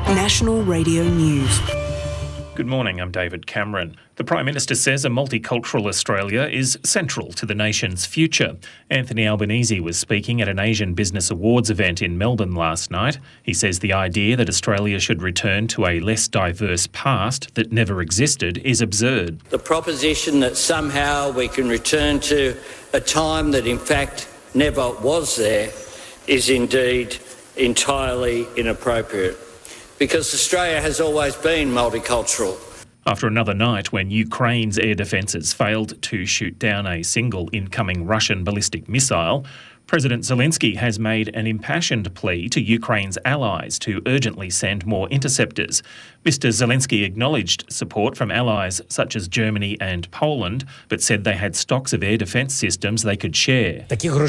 National Radio News. Good morning, I'm David Cameron. The Prime Minister says a multicultural Australia is central to the nation's future. Anthony Albanese was speaking at an Asian Business Awards event in Melbourne last night. He says the idea that Australia should return to a less diverse past that never existed is absurd. The proposition that somehow we can return to a time that in fact never was there is indeed entirely inappropriate, because Australia has always been multicultural. After another night when Ukraine's air defences failed to shoot down a single incoming Russian ballistic missile, President Zelensky has made an impassioned plea to Ukraine's allies to urgently send more interceptors. Mr. Zelensky acknowledged support from allies such as Germany and Poland, but said they had stocks of air defence systems they could share.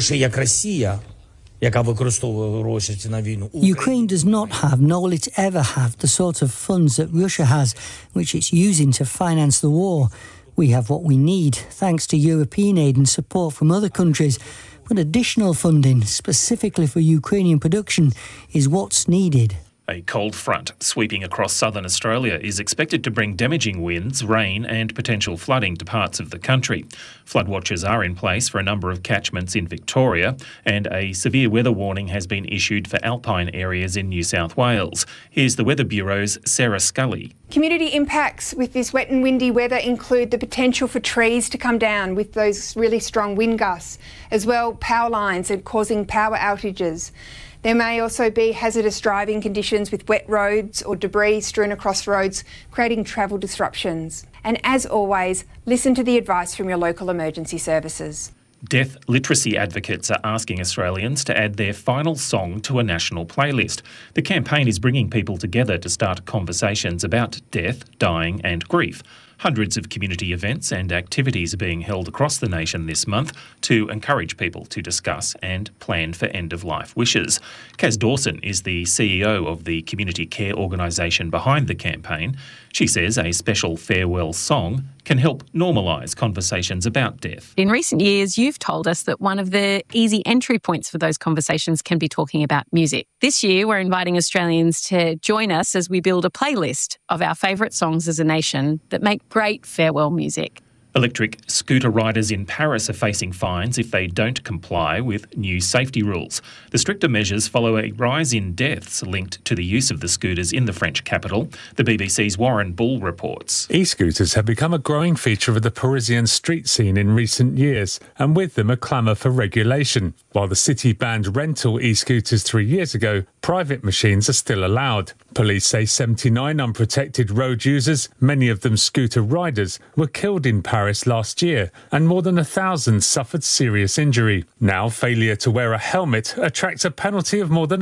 Ukraine does not have, nor will it ever have, the sort of funds that Russia has, which it's using to finance the war. We have what we need, thanks to European aid and support from other countries. But additional funding, specifically for Ukrainian production, is what's needed. A cold front sweeping across southern Australia is expected to bring damaging winds, rain and potential flooding to parts of the country. Flood watches are in place for a number of catchments in Victoria, and a severe weather warning has been issued for alpine areas in New South Wales. Here's the Weather Bureau's Sarah Scully. Community impacts with this wet and windy weather include the potential for trees to come down with those really strong wind gusts, as well power lines and causing power outages. There may also be hazardous driving conditions with wet roads or debris strewn across roads, creating travel disruptions. And as always, listen to the advice from your local emergency services. Death literacy advocates are asking Australians to add their final song to a national playlist. The campaign is bringing people together to start conversations about death, dying and grief. Hundreds of community events and activities are being held across the nation this month to encourage people to discuss and plan for end-of-life wishes. Kaz Dawson is the CEO of the community care organisation behind the campaign. She says a special farewell song can help normalise conversations about death. In recent years, you've told us that one of the easy entry points for those conversations can be talking about music. This year, we're inviting Australians to join us as we build a playlist of our favourite songs as a nation that make great farewell music. Electric scooter riders in Paris are facing fines if they don't comply with new safety rules. The stricter measures follow a rise in deaths linked to the use of the scooters in the French capital. The BBC's Warren Bull reports. E-scooters have become a growing feature of the Parisian street scene in recent years, and with them a clamour for regulation. While the city banned rental e-scooters 3 years ago, private machines are still allowed. Police say 79 unprotected road users, many of them scooter riders, were killed in Paris last year, and more than 1,000 suffered serious injury. Now, failure to wear a helmet attracts a penalty of more than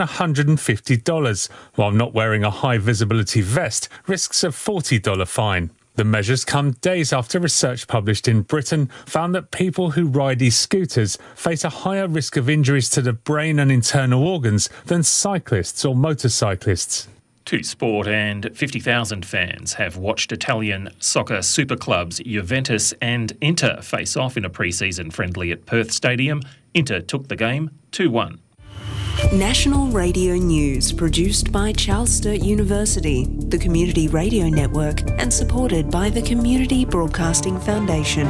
$150, while not wearing a high-visibility vest risks a $40 fine. The measures come days after research published in Britain found that people who ride e-scooters face a higher risk of injuries to the brain and internal organs than cyclists or motorcyclists. To sport, and 50,000 fans have watched Italian soccer super clubs Juventus and Inter face off in a pre-season friendly at Perth Stadium. Inter took the game 2-1. National Radio News, produced by Charles Sturt University, the Community Radio Network, and supported by the Community Broadcasting Foundation.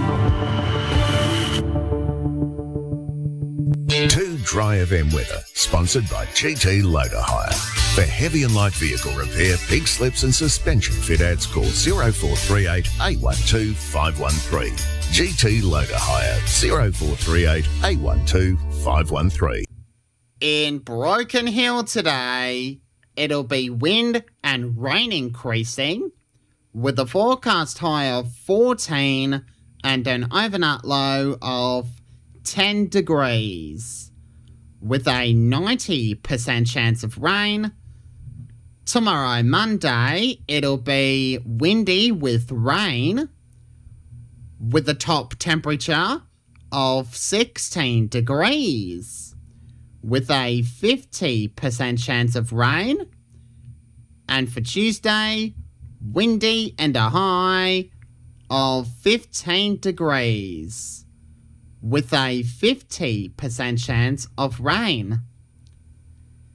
Too Dry FM weather, sponsored by GT Loader Hire. For heavy and light vehicle repair, pig slips and suspension fit-outs, call 0438 812 513. GT Loader Hire, 0438 812 513. In Broken Hill today, it'll be wind and rain increasing, with a forecast high of 14 and an overnight low of 10 degrees, with a 90% chance of rain. Tomorrow, Monday, it'll be windy with rain, with a top temperature of 16 degrees, with a 50% chance of rain. And for Tuesday, windy and a high of 15 degrees, with a 50% chance of rain.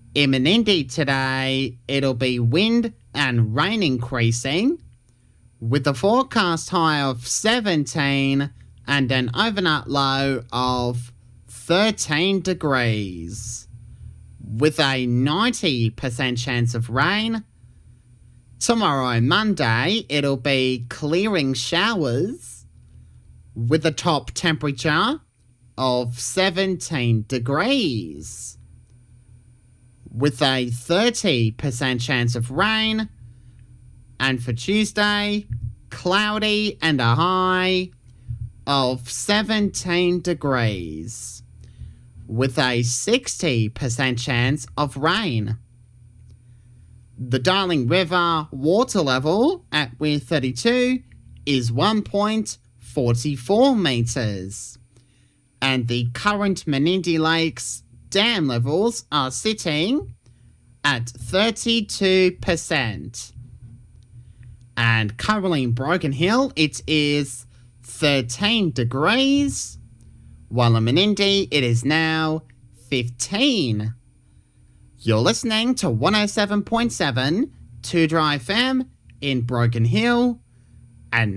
In Menindee today, it'll be wind and rain increasing, with a forecast high of 17 and an overnight low of 13 degrees, with a 90% chance of rain. Tomorrow, Monday, it'll be clearing showers, with a top temperature of 17 degrees, with a 30% chance of rain. And for Tuesday, cloudy and a high of 17 degrees, with a 60% chance of rain. The Darling River water level at Weir 32 is 1.44 metres. And the current Menindee Lakes dam levels are sitting at 32%. And currently in Broken Hill, it is 13 degrees, while in Menindee, it is now 15. You're listening to 107.7 2 Dry FM in Broken Hill and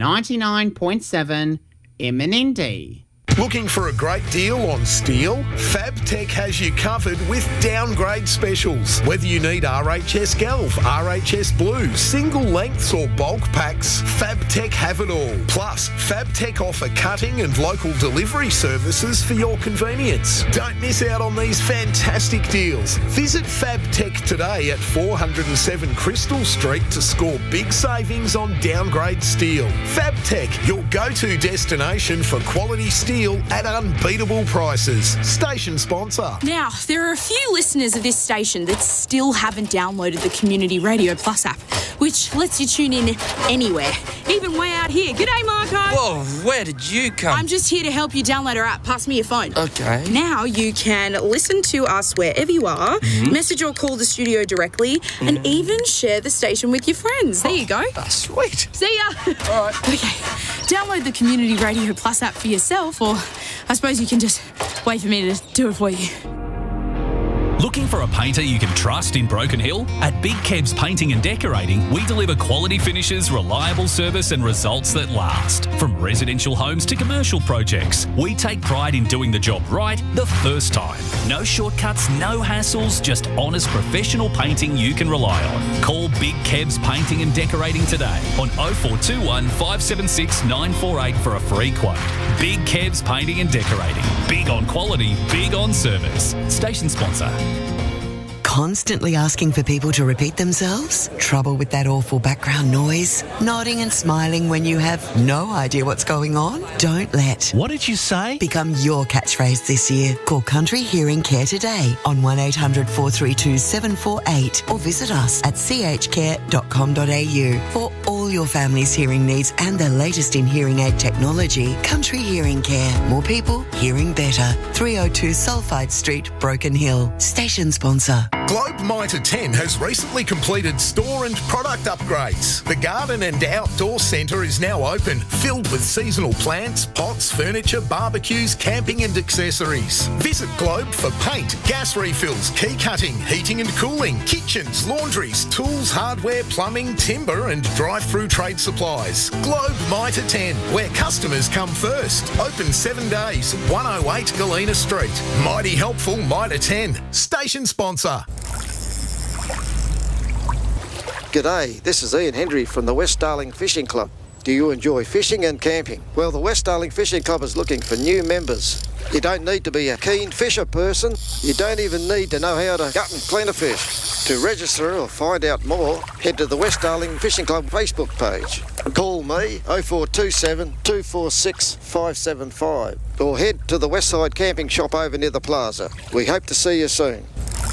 99.7 in Menindee. Looking for a great deal on steel? Fabtech has you covered with downgrade specials. Whether you need RHS Galv, RHS Blue, single lengths or bulk packs, Fabtech have it all. Plus, Fabtech offer cutting and local delivery services for your convenience. Don't miss out on these fantastic deals. Visit Fabtech today at 407 Crystal Street to score big savings on downgrade steel. Fabtech, your go-to destination for quality steel at unbeatable prices. Station sponsor. Now, there are a few listeners of this station that still haven't downloaded the Community Radio Plus app, which lets you tune in anywhere, even way out here. G'day, Marco. Whoa, where did you come? I'm just here to help you download our app. Pass me your phone. Okay. Now you can listen to us wherever you are, message or call the studio directly, and even share the station with your friends. There you go. That's sweet. See ya. All right. Okay, download the Community Radio Plus app for yourself, or I suppose you can just wait for me to do it for you. Looking for a painter you can trust in Broken Hill? At Big Kebs Painting and Decorating, we deliver quality finishes, reliable service and results that last. From residential homes to commercial projects, we take pride in doing the job right the first time. No shortcuts, no hassles, just honest professional painting you can rely on. Call Big Kebs Painting and Decorating today on 0421 576 948 for a free quote. Big Kebs Painting and Decorating. Big on quality, big on service. Station sponsor. Constantly asking for people to repeat themselves? Trouble with that awful background noise? Nodding and smiling when you have no idea what's going on? Don't let What did you say? become your catchphrase this year. Call Country Hearing Care today on 1800 432 748 or visit us at chcare.com.au for all your family's hearing needs and the latest in hearing aid technology. Country Hearing Care. More people hearing better. 302 Sulphide Street, Broken Hill. Station sponsor. Globe Mitre 10 has recently completed store and product upgrades. The garden and outdoor centre is now open, filled with seasonal plants, pots, furniture, barbecues, camping and accessories. Visit Globe for paint, gas refills, key cutting, heating and cooling, kitchens, laundries, tools, hardware, plumbing, timber and drive-through trade supplies. Globe Mitre 10, where customers come first. Open 7 days, 108 Galena Street. Mighty helpful Mitre 10. Station sponsor. G'day, this is Ian Hendry from the West Darling Fishing Club. Do you enjoy fishing and camping? Well, the West Darling Fishing Club is looking for new members. You don't need to be a keen fisher person. You don't even need to know how to gut and clean a fish. To register or find out more, head to the West Darling Fishing Club Facebook page. Call me 0427 246 575 or head to the Westside Camping Shop over near the plaza. We hope to see you soon.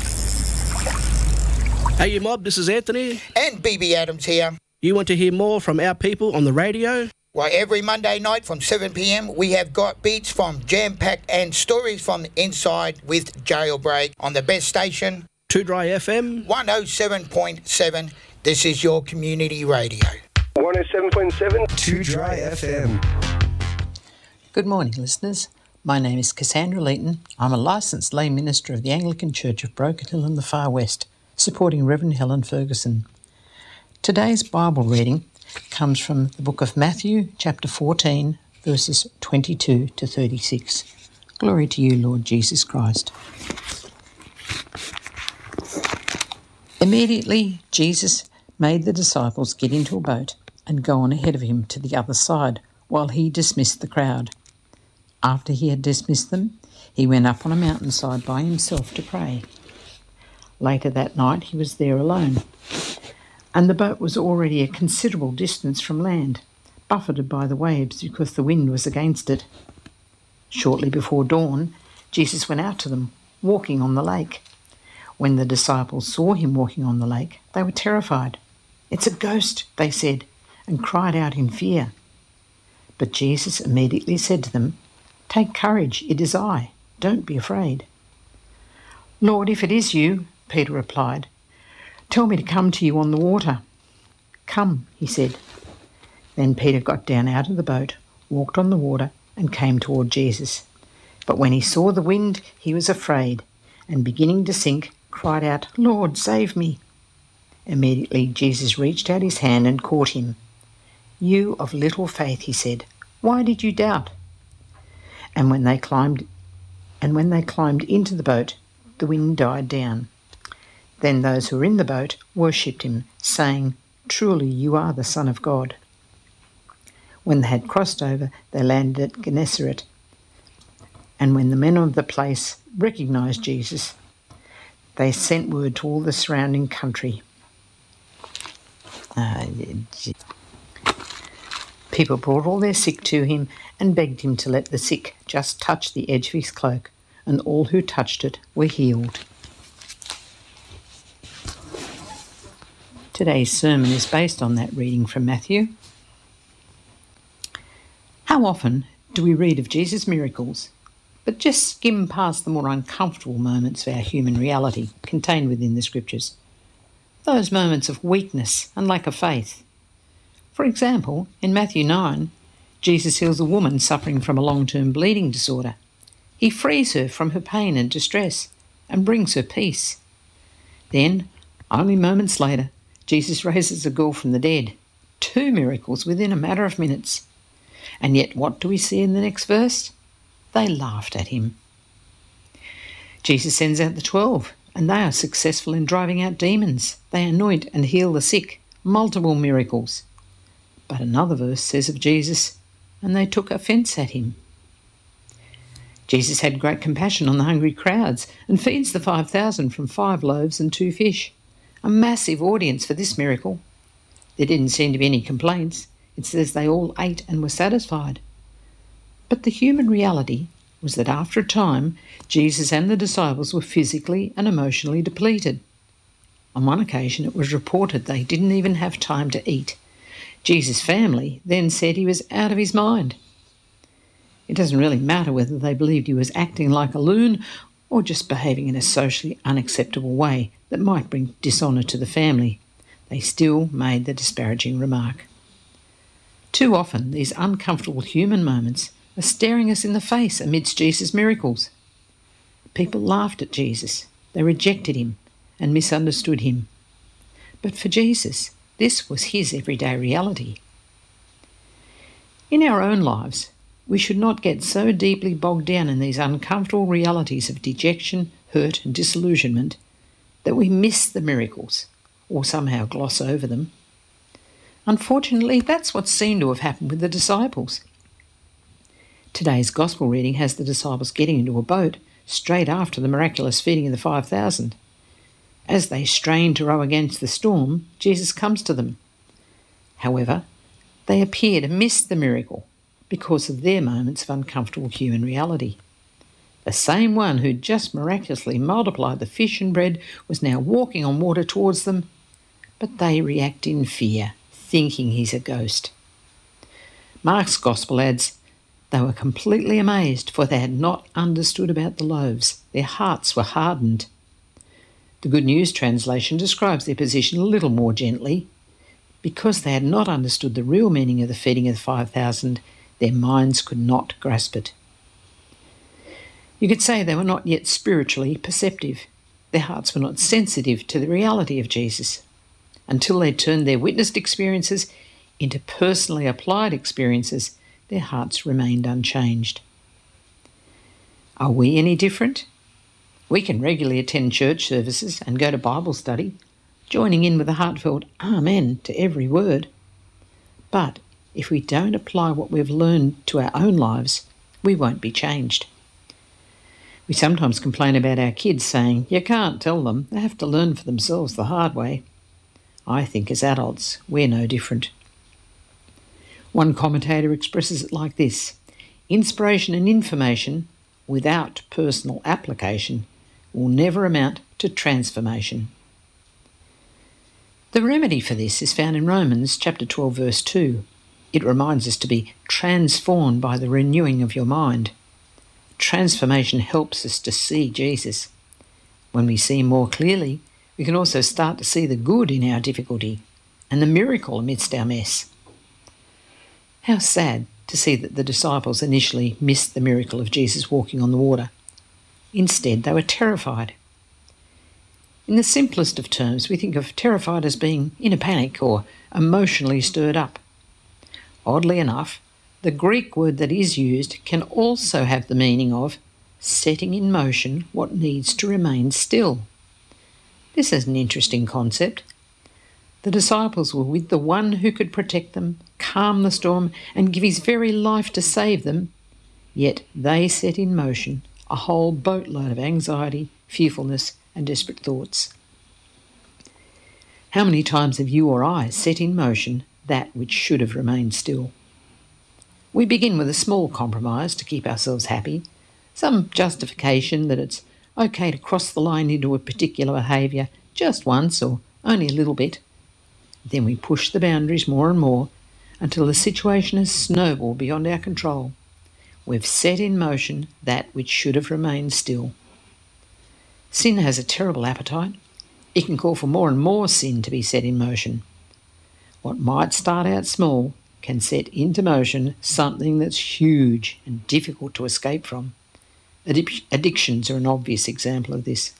Hey, you mob, this is Anthony. And BB Adams here. You want to hear more from our people on the radio? Why, every Monday night from 7 p.m, we have got beats from Jam Pack and stories from the inside with Jailbreak on the best station, 2 Dry FM 107.7. This is your community radio. 107.7 2 Dry FM. Good morning, listeners. My name is Cassandra Leeton. I'm a licensed lay minister of the Anglican Church of Broken Hill in the Far West, supporting Reverend Helen Ferguson. Today's Bible reading comes from the book of Matthew, chapter 14, verses 22 to 36. Glory to you, Lord Jesus Christ. Immediately, Jesus made the disciples get into a boat and go on ahead of him to the other side while he dismissed the crowd. After he had dismissed them, he went up on a mountainside by himself to pray. Later that night he was there alone, and the boat was already a considerable distance from land, buffeted by the waves because the wind was against it. Shortly before dawn, Jesus went out to them, walking on the lake. When the disciples saw him walking on the lake, they were terrified. "It's a ghost," they said, and cried out in fear. But Jesus immediately said to them, "Take courage, it is I. Don't be afraid." "Lord, if it is you," Peter replied, "tell me to come to you on the water." "Come," he said. Then Peter got down out of the boat, walked on the water, and came toward Jesus. But when he saw the wind, he was afraid, and beginning to sink, cried out, "Lord, save me." Immediately Jesus reached out his hand and caught him. "You of little faith," he said, "why did you doubt?" And when they climbed into the boat, the wind died down. Then those who were in the boat worshipped him, saying, "Truly you are the Son of God." When they had crossed over, they landed at Gennesaret. And when the men of the place recognized Jesus, they sent word to all the surrounding country. People brought all their sick to him and begged him to let the sick just touch the edge of his cloak, and all who touched it were healed. Today's sermon is based on that reading from Matthew. How often do we read of Jesus' miracles, but just skim past the more uncomfortable moments of our human reality contained within the Scriptures? Those moments of weakness and lack of faith. For example, in Matthew 9, Jesus heals a woman suffering from a long-term bleeding disorder. He frees her from her pain and distress and brings her peace. Then, only moments later, Jesus raises a girl from the dead. 2 miracles within a matter of minutes. And yet what do we see in the next verse? They laughed at him. Jesus sends out the 12, and they are successful in driving out demons. They anoint and heal the sick. Multiple miracles. But another verse says of Jesus, and they took offence at him. Jesus had great compassion on the hungry crowds and feeds the 5,000 from 5 loaves and 2 fish. A massive audience for this miracle. There didn't seem to be any complaints. It says they all ate and were satisfied. But the human reality was that after a time, Jesus and the disciples were physically and emotionally depleted. On one occasion, it was reported they didn't even have time to eat. Jesus' family then said he was out of his mind. It doesn't really matter whether they believed he was acting like a loon or just behaving in a socially unacceptable way that might bring dishonour to the family. They still made the disparaging remark. Too often, these uncomfortable human moments are staring us in the face amidst Jesus' miracles. People laughed at Jesus, they rejected him and misunderstood him. But for Jesus, this was his everyday reality. In our own lives, we should not get so deeply bogged down in these uncomfortable realities of dejection, hurt and disillusionment that we miss the miracles or somehow gloss over them. Unfortunately, that's what seemed to have happened with the disciples. Today's Gospel reading has the disciples getting into a boat straight after the miraculous feeding of the 5,000. As they strain to row against the storm, Jesus comes to them. However, they appear to miss the miracle because of their moments of uncomfortable human reality. The same one who just miraculously multiplied the fish and bread was now walking on water towards them, but they react in fear, thinking he's a ghost. Mark's Gospel adds, they were completely amazed, for they had not understood about the loaves. Their hearts were hardened. The Good News translation describes their position a little more gently. Because they had not understood the real meaning of the feeding of the 5,000, their minds could not grasp it. You could say they were not yet spiritually perceptive. Their hearts were not sensitive to the reality of Jesus. Until they turned their witnessed experiences into personally applied experiences, their hearts remained unchanged. Are we any different? We can regularly attend church services and go to Bible study, joining in with a heartfelt amen to every word. But if we don't apply what we've learned to our own lives, we won't be changed. We sometimes complain about our kids saying, you can't tell them, they have to learn for themselves the hard way. I think as adults, we're no different. One commentator expresses it like this: inspiration and information without personal application will never amount to transformation. The remedy for this is found in Romans chapter 12, verse 2. It reminds us to be transformed by the renewing of your mind. Transformation helps us to see Jesus. When we see him more clearly, we can also start to see the good in our difficulty and the miracle amidst our mess. How sad to see that the disciples initially missed the miracle of Jesus walking on the water. Instead, they were terrified. In the simplest of terms, we think of terrified as being in a panic or emotionally stirred up. Oddly enough, the Greek word that is used can also have the meaning of setting in motion what needs to remain still. This is an interesting concept. The disciples were with the one who could protect them, calm the storm, and give his very life to save them, yet they set in motion a whole boatload of anxiety, fearfulness, and desperate thoughts. How many times have you or I set in motion that which should have remained still? We begin with a small compromise to keep ourselves happy, some justification that it's okay to cross the line into a particular behaviour just once or only a little bit. Then we push the boundaries more and more until the situation has snowballed beyond our control. We've set in motion that which should have remained still. Sin has a terrible appetite. It can call for more and more sin to be set in motion. What might start out small can set into motion something that's huge and difficult to escape from. Addictions are an obvious example of this.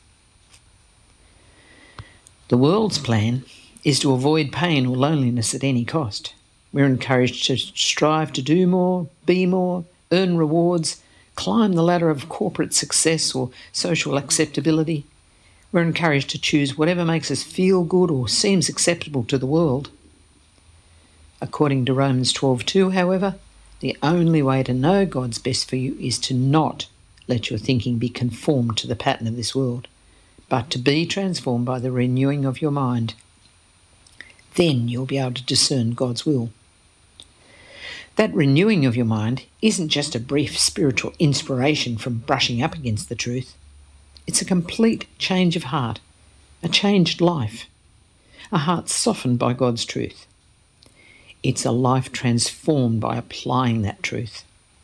The world's plan is to avoid pain or loneliness at any cost. We're encouraged to strive to do more, be more, earn rewards, climb the ladder of corporate success or social acceptability. We're encouraged to choose whatever makes us feel good or seems acceptable to the world. According to Romans 12:2, however, the only way to know God's best for you is to not let your thinking be conformed to the pattern of this world, but to be transformed by the renewing of your mind. Then you'll be able to discern God's will. That renewing of your mind isn't just a brief spiritual inspiration from brushing up against the truth. It's a complete change of heart, a changed life, a heart softened by God's truth. It's a life transformed by applying that truth.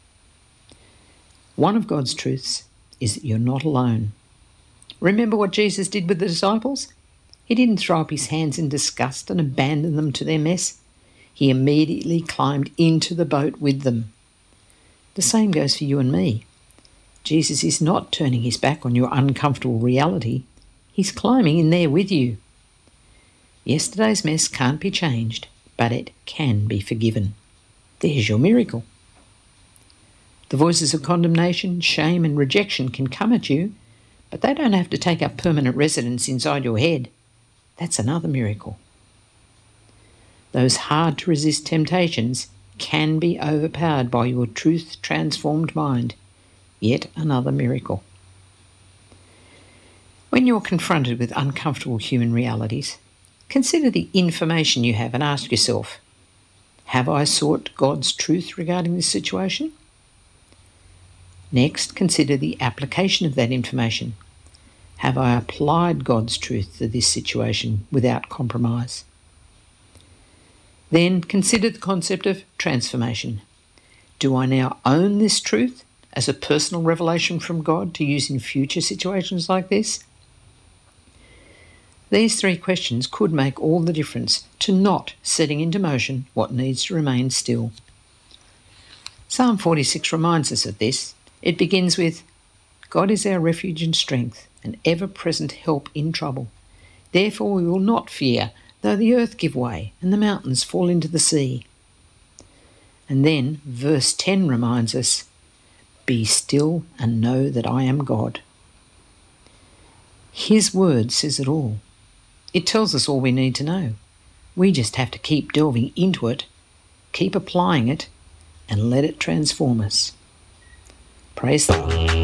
One of God's truths is that you're not alone. Remember what Jesus did with the disciples? He didn't throw up his hands in disgust and abandon them to their mess. He immediately climbed into the boat with them. The same goes for you and me. Jesus is not turning his back on your uncomfortable reality. He's climbing in there with you. Yesterday's mess can't be changed, but it can be forgiven. There's your miracle. The voices of condemnation, shame and rejection can come at you, but they don't have to take up permanent residence inside your head. That's another miracle. Those hard-to-resist temptations can be overpowered by your truth-transformed mind. Yet another miracle. When you're confronted with uncomfortable human realities, consider the information you have and ask yourself, have I sought God's truth regarding this situation? Next, consider the application of that information. Have I applied God's truth to this situation without compromise? Then consider the concept of transformation. Do I now own this truth as a personal revelation from God to use in future situations like this? These three questions could make all the difference to not setting into motion what needs to remain still. Psalm 46 reminds us of this. It begins with, God is our refuge and strength, an ever-present help in trouble. Therefore we will not fear, though the earth give way and the mountains fall into the sea. And then verse 10 reminds us, be still and know that I am God. His word says it all. It tells us all we need to know. We just have to keep delving into it, keep applying it, and let it transform us. Praise the Lord.